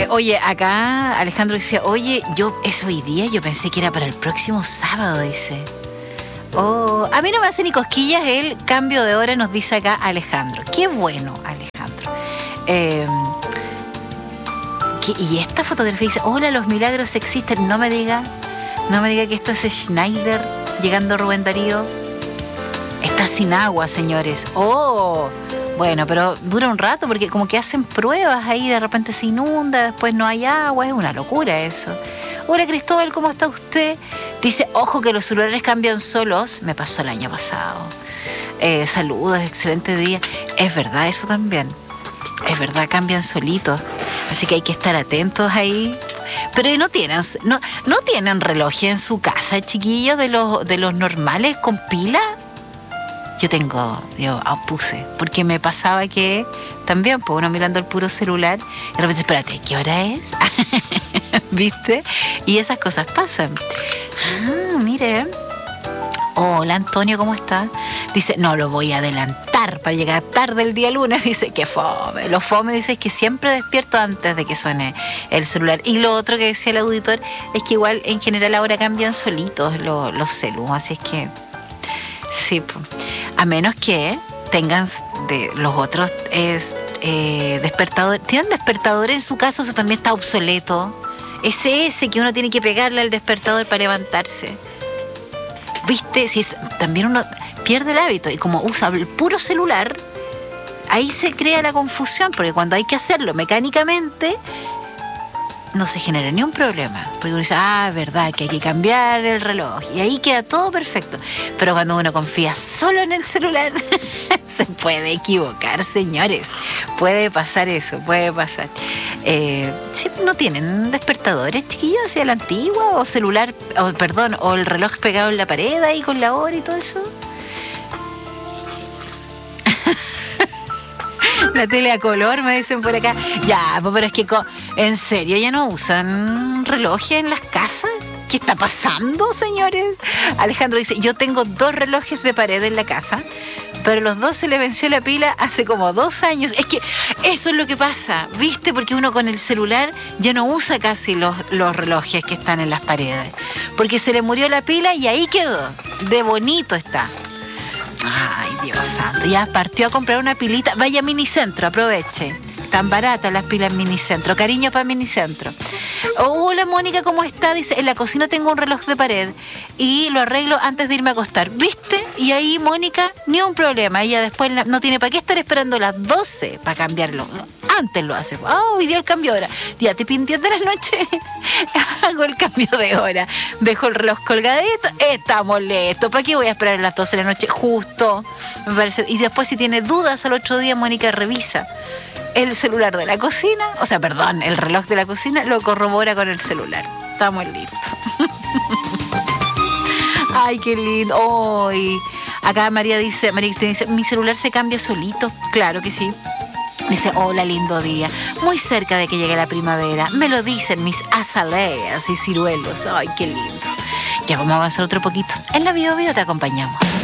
Oye, acá Alejandro dice, oye, es hoy día, yo pensé que era para el próximo sábado, dice. Oh, a mí no me hace ni cosquillas el cambio de hora, nos dice acá Alejandro. Qué bueno, Alejandro. Y esta fotografía dice, hola, los milagros existen. No me diga que esto es Schneider llegando Rubén Darío. Está sin agua, señores. Oh, bueno, pero dura un rato porque como que hacen pruebas ahí, de repente se inunda, después no hay agua, es una locura eso. Hola Cristóbal, ¿cómo está usted? Dice, ojo que los celulares cambian solos. Me pasó el año pasado. Saludos, excelente día. Es verdad eso también. Es verdad, cambian solitos. Así que hay que estar atentos ahí. Pero no tienen reloj en su casa, chiquillos, de los normales con pila. Yo puse, porque me pasaba que también, pues uno mirando el puro celular, y de repente, espérate, ¿qué hora es? ¿Viste? Y esas cosas pasan. Mire. Hola Antonio, ¿cómo está? Dice, no lo voy a adelantar para llegar tarde el día lunes. Dice, qué fome. Lo fome, dice, es que siempre despierto antes de que suene el celular. Y lo otro que decía el auditor es que igual en general ahora cambian solitos los celus. Así es que, sí, a menos que tengan de los otros despertador. ¿Tienen despertador en su casa? Eso también está obsoleto. Ese que uno tiene que pegarle al despertador para levantarse. ¿Viste? Si también uno pierde el hábito y como usa el puro celular, ahí se crea la confusión, porque cuando hay que hacerlo mecánicamente, no se genera ni un problema. Porque uno dice, verdad, que hay que cambiar el reloj. Y ahí queda todo perfecto. Pero cuando uno confía solo en el celular, se puede equivocar, señores. Puede pasar eso, puede pasar. Sí, ¿no tienen despertadores, chiquillos, hacia la antigua? O celular, o el reloj pegado en la pared ahí con la hora y todo eso. La tele a color, me dicen por acá. Ya, pero es que, ¿en serio ya no usan relojes en las casas? ¿Qué está pasando, señores? Alejandro dice, yo tengo 2 relojes de pared en la casa, pero los 2 se le venció la pila hace como 2 años. Es que eso es lo que pasa, ¿viste? Porque uno con el celular ya no usa casi los relojes que están en las paredes, porque se le murió la pila y ahí quedó. De bonito está. Ay, Dios santo, ya partió a comprar una pilita. Vaya a Minicentro, aproveche. Tan baratas las pilas Minicentro. Cariño para Minicentro. Hola Mónica, ¿cómo está? Dice, en la cocina tengo un reloj de pared y lo arreglo antes de irme a acostar. ¿Viste? Y ahí Mónica, ni un problema. Ella después no tiene para qué estar esperando las 12 para cambiarlo. Antes lo hace. Hoy día el cambio de hora. Ya te pin 10 de la noche. Hago el cambio de hora. Dejo el reloj colgadito. Estamos listos. ¿Para qué voy a esperar a las 12 de la noche? Justo. Me parece. Y después, si tiene dudas al otro día, Mónica revisa el celular de la cocina. O sea, perdón, el reloj de la cocina lo corrobora con el celular. Estamos listos. Ay, qué lindo. Hoy. Acá María Cristina dice, mi celular se cambia solito. Claro que sí. Dice, hola, lindo día. Muy cerca de que llegue la primavera. Me lo dicen mis azaleas y ciruelos. Ay, qué lindo. Ya vamos a avanzar otro poquito. En la Bio Bio te acompañamos.